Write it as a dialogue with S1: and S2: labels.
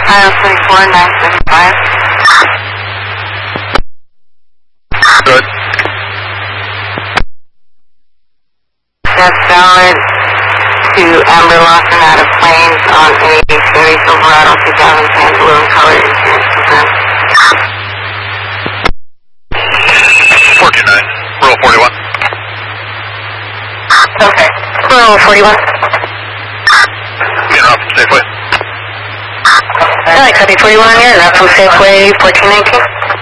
S1: Kyle 34, 975.
S2: Good.
S1: That's valid to Amber Lawson out of Plains on a Chevy Silverado 2010 blue and color insurance program.
S2: 429, roll 41.
S1: Okay. Roll 41.
S2: Interrupt from Safeway.
S1: Alright, copy 41 on here, interrupt from Safeway 1419.